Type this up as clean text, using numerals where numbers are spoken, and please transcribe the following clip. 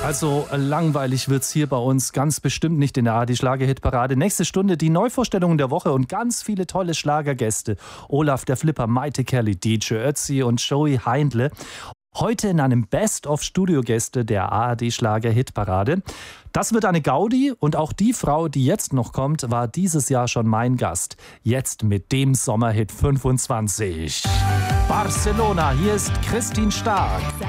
Also langweilig wird's hier bei uns ganz bestimmt nicht in der ARD-Schlager-Hitparade. Nächste Stunde die Neuvorstellungen der Woche und ganz viele tolle Schlagergäste. Olaf der Flipper, Maite Kelly, DJ Ötzi und Joey Heindle. Heute in einem Best-of-Studio-Gäste der ARD-Schlager-Hitparade. Das wird eine Gaudi und auch die Frau, die jetzt noch kommt, war dieses Jahr schon mein Gast. Jetzt mit dem Sommerhit 25. Barcelona, hier ist Christine Stark.